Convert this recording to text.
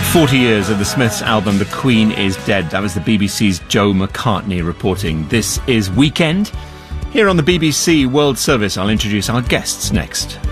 40 years of the Smiths' album The Queen is Dead. That was the BBC's Joe McCartney reporting. This is Weekend. Here on the BBC World Service, I'll introduce our guests next.